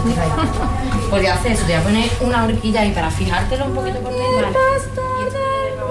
Podría hacer eso, te voy a poner una horquilla ahí para fijártelo un poquito por dentro. Vale.